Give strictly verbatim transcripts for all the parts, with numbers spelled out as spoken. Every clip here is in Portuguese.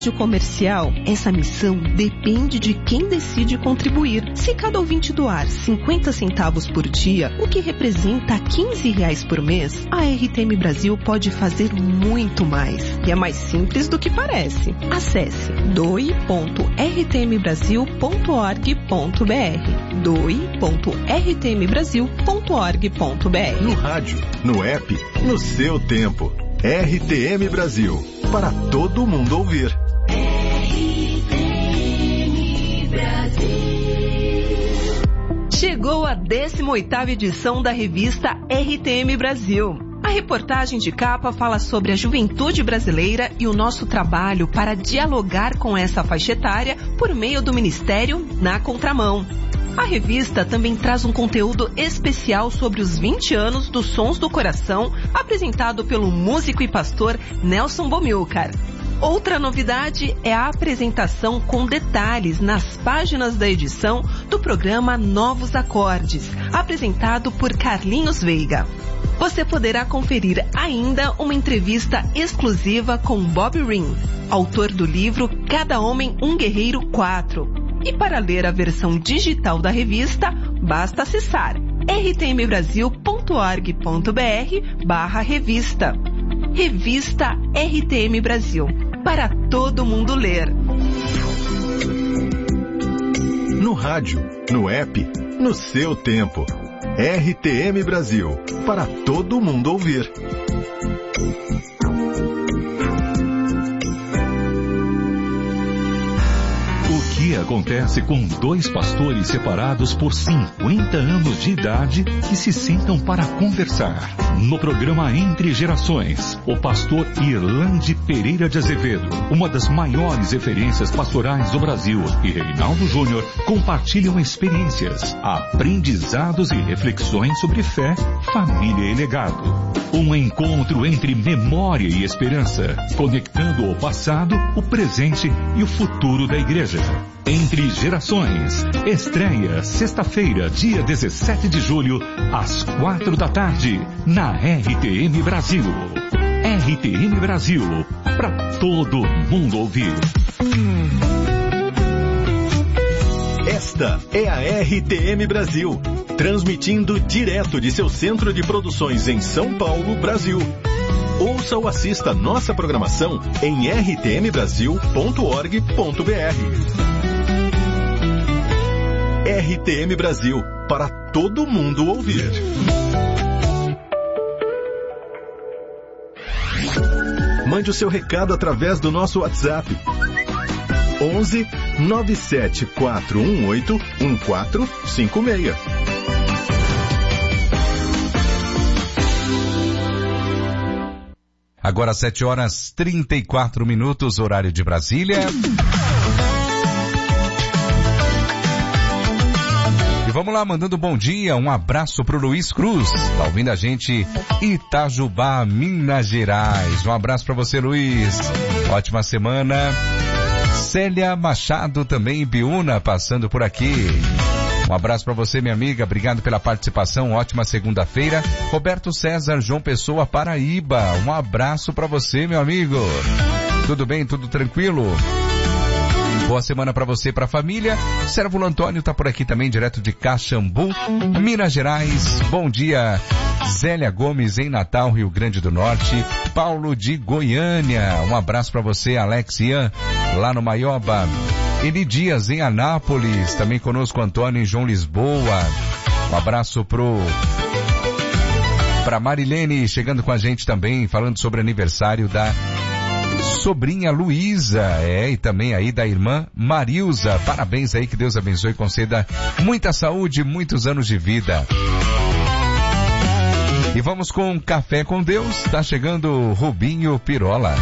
comercial, essa missão depende de quem decide contribuir. Se cada ouvinte doar cinquenta centavos por dia, o que representa quinze reais por mês, a R T M Brasil pode fazer muito mais. E é mais simples do que parece. Acesse doe ponto r t m brasil ponto org ponto b r doe ponto r t m brasil ponto org ponto b r. No rádio, no app, no seu tempo. R T M Brasil, para todo mundo ouvir. Chegou a décima oitava edição da revista R T M Brasil. A reportagem de capa fala sobre a juventude brasileira e o nosso trabalho para dialogar com essa faixa etária por meio do Ministério Na Contramão. A revista também traz um conteúdo especial sobre os vinte anos dos Sons do Coração, apresentado pelo músico e pastor Nelson Bomilcar. Outra novidade é a apresentação com detalhes nas páginas da edição do programa Novos Acordes, apresentado por Carlinhos Veiga. Você poderá conferir ainda uma entrevista exclusiva com Bob Ring, autor do livro Cada Homem um Guerreiro quatro. E para ler a versão digital da revista, basta acessar r t m brasil ponto org ponto b r barra revista. Revista R T M Brasil, para todo mundo ler. No rádio, no app, no seu tempo. R T M Brasil, para todo mundo ouvir. O que acontece com dois pastores separados por cinquenta anos de idade que se sentam para conversar? No programa Entre Gerações, o pastor Irlande Pereira de Azevedo, uma das maiores referências pastorais do Brasil, e Reinaldo Júnior compartilham experiências, aprendizados e reflexões sobre fé, família e legado. Um encontro entre memória e esperança, conectando o passado, o presente e o futuro da igreja. Entre Gerações, estreia sexta-feira, dia dezessete de julho, às quatro da tarde, na R T M Brasil. R T M Brasil, para todo mundo ouvir. Esta é a R T M Brasil, transmitindo direto de seu centro de produções em São Paulo, Brasil. Ouça ou assista nossa programação em r t m brasil ponto org ponto b r. R T M Brasil, para todo mundo ouvir. Mande o seu recado através do nosso WhatsApp. onze nove sete quatro um oito um quatro cinco seis. Agora sete horas trinta e quatro minutos, horário de Brasília. E vamos lá, mandando bom dia, um abraço pro Luiz Cruz. Tá ouvindo a gente? Itajubá, Minas Gerais. Um abraço pra você, Luiz. Ótima semana. Célia Machado também, Biúna, passando por aqui. Um abraço para você, minha amiga. Obrigado pela participação. Ótima segunda-feira. Roberto César, João Pessoa, Paraíba. Um abraço para você, meu amigo. Tudo bem? Tudo tranquilo? Boa semana para você e para a família. Sérvulo Antônio tá por aqui também, direto de Caxambu, Minas Gerais. Bom dia. Zélia Gomes, em Natal, Rio Grande do Norte. Paulo de Goiânia. Um abraço para você, Alex Ian, lá no Maioba. Eli Dias, em Anápolis. Também conosco Antônio em João Lisboa. Um abraço pro... pra Marilene, chegando com a gente também, falando sobre o aniversário da sobrinha Luísa, é, e também aí da irmã Marilza. Parabéns aí, que Deus abençoe e conceda muita saúde, muitos anos de vida. E vamos com Café com Deus, tá chegando Rubinho Pirola.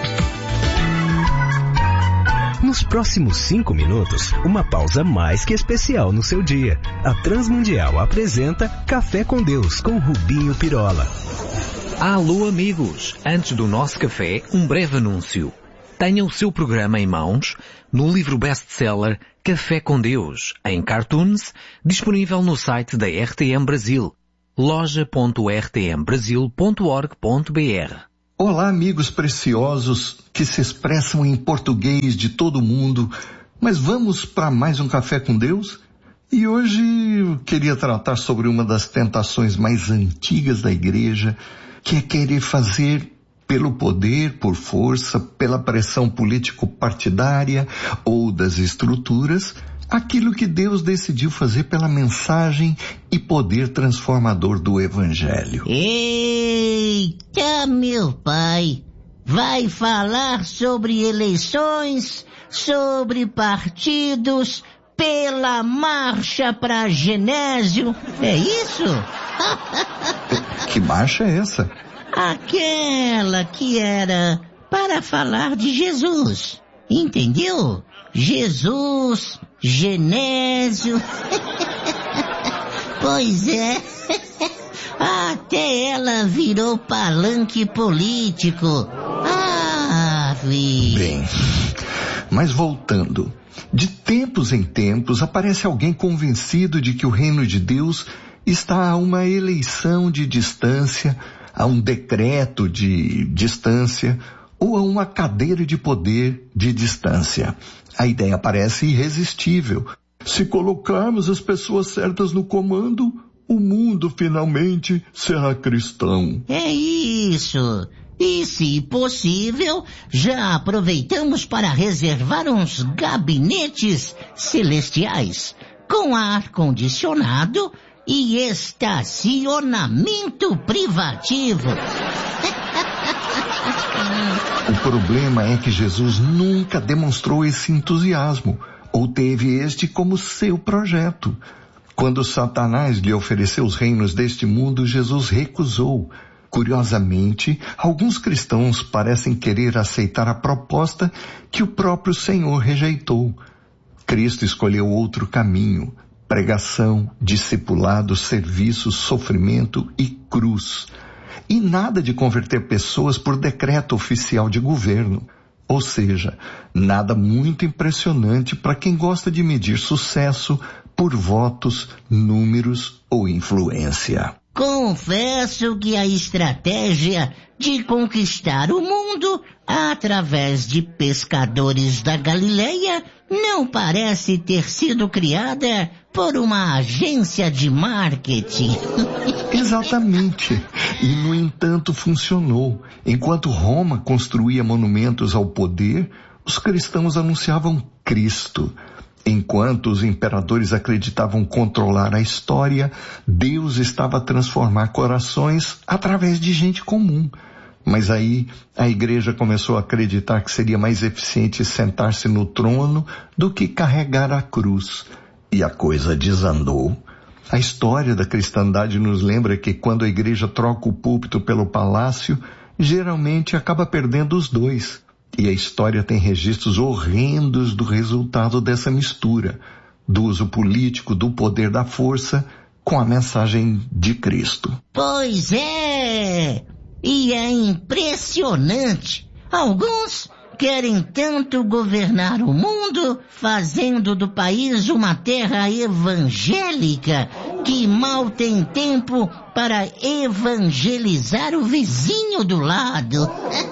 Nos próximos cinco minutos, uma pausa mais que especial no seu dia. A Transmundial apresenta Café com Deus com Rubinho Pirola. Alô amigos, antes do nosso café, um breve anúncio. Tenha o seu programa em mãos no livro best-seller Café com Deus, em cartoons, disponível no site da R T M Brasil, loja ponto r t m brasil ponto org ponto b r. Olá, amigos preciosos que se expressam em português de todo mundo, mas vamos para mais um Café com Deus? E hoje eu queria tratar sobre uma das tentações mais antigas da igreja, que é querer fazer pelo poder, por força, pela pressão político-partidária ou das estruturas, aquilo que Deus decidiu fazer pela mensagem e poder transformador do Evangelho. Eita, meu pai! Vai falar sobre eleições, sobre partidos, pela marcha para Genésio, é isso? Que marcha é essa? Aquela que era para falar de Jesus, entendeu? Jesus, Genésio. Pois é, até ela virou palanque político. Ah, filho. Bem, mas voltando, de tempos em tempos aparece alguém convencido de que o reino de Deus está a uma eleição de distância, a um decreto de distância ou a uma cadeira de poder de distância. A ideia parece irresistível. Se colocarmos as pessoas certas no comando, o mundo finalmente será cristão. É isso. E, se possível, já aproveitamos para reservar uns gabinetes celestiais com ar-condicionado e estacionamento privativo. O problema é que Jesus nunca demonstrou esse entusiasmo, ou teve este como seu projeto. Quando Satanás lhe ofereceu os reinos deste mundo, Jesus recusou. Curiosamente, alguns cristãos parecem querer aceitar a proposta que o próprio Senhor rejeitou. Cristo escolheu outro caminho: pregação, discipulado, serviço, sofrimento e cruz. E nada de converter pessoas por decreto oficial de governo. Ou seja, nada muito impressionante para quem gosta de medir sucesso por votos, números ou influência. Confesso que a estratégia de conquistar o mundo através de pescadores da Galileia não parece ter sido criada por uma agência de marketing. Exatamente. E, no entanto, funcionou. Enquanto Roma construía monumentos ao poder, os cristãos anunciavam Cristo. Enquanto os imperadores acreditavam controlar a história, Deus estava a transformar corações através de gente comum. Mas aí a igreja começou a acreditar que seria mais eficiente sentar-se no trono do que carregar a cruz. E a coisa desandou. A história da cristandade nos lembra que quando a igreja troca o púlpito pelo palácio, geralmente acaba perdendo os dois. E a história tem registros horrendos do resultado dessa mistura, do uso político, do poder da força, com a mensagem de Cristo. Pois é! E é impressionante. Alguns querem tanto governar o mundo, fazendo do país uma terra evangélica, que mal tem tempo para evangelizar o vizinho do lado.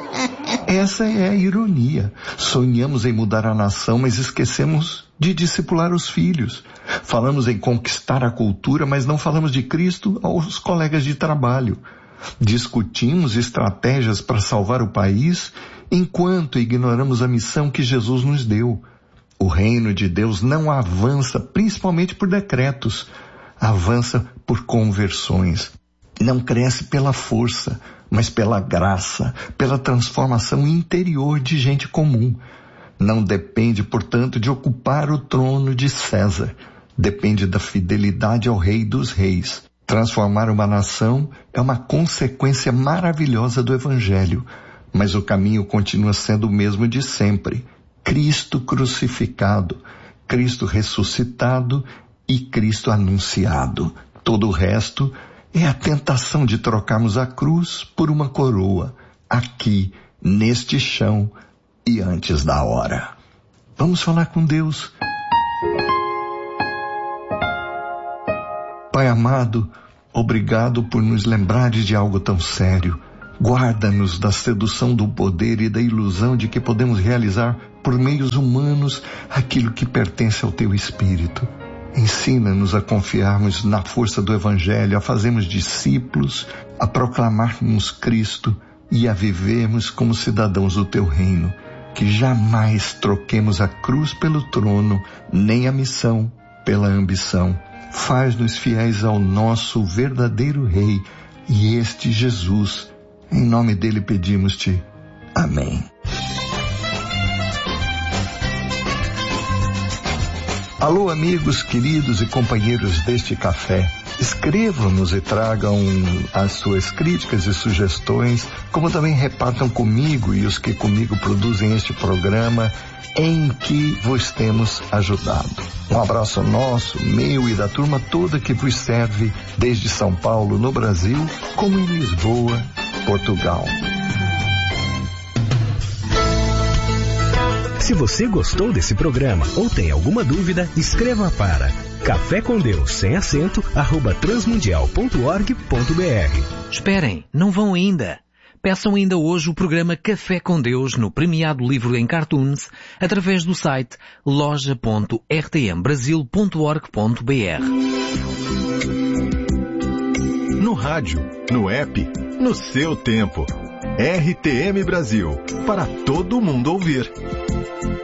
Essa é a ironia. Sonhamos em mudar a nação, mas esquecemos de discipular os filhos. Falamos em conquistar a cultura, mas não falamos de Cristo aos colegas de trabalho. Discutimos estratégias para salvar o país, enquanto ignoramos a missão que Jesus nos deu. O reino de Deus não avança principalmente por decretos, avança por conversões. Não cresce pela força, mas pela graça, pela transformação interior de gente comum. Não depende, portanto, de ocupar o trono de César. Depende da fidelidade ao Rei dos Reis. Transformar uma nação é uma consequência maravilhosa do Evangelho, mas o caminho continua sendo o mesmo de sempre. Cristo crucificado, Cristo ressuscitado e Cristo anunciado. Todo o resto é a tentação de trocarmos a cruz por uma coroa, aqui, neste chão e antes da hora. Vamos falar com Deus. Pai amado, obrigado por nos lembrares de algo tão sério. Guarda-nos da sedução do poder e da ilusão de que podemos realizar por meios humanos aquilo que pertence ao teu Espírito. Ensina-nos a confiarmos na força do Evangelho, a fazermos discípulos, a proclamarmos Cristo e a vivermos como cidadãos do teu reino. Que jamais troquemos a cruz pelo trono, nem a missão pela ambição. Faz-nos fiéis ao nosso verdadeiro Rei, e este Jesus. Em nome dele pedimos-te. Amém. Alô, amigos queridos e companheiros deste café. Escrevam-nos e tragam as suas críticas e sugestões, como também repartam comigo e os que comigo produzem este programa em que vos temos ajudado. Um abraço nosso, meu e da turma toda que vos serve desde São Paulo, no Brasil, como em Lisboa, Portugal. Se você gostou desse programa ou tem alguma dúvida, escreva para café com Deus sem acento arroba transmundial ponto org ponto br. Esperem, não vão ainda. Peçam ainda hoje o programa Café com Deus no premiado livro em cartoons através do site loja ponto r t m brasil ponto org ponto br. No rádio, no app, no seu tempo. R T M Brasil, para todo mundo ouvir.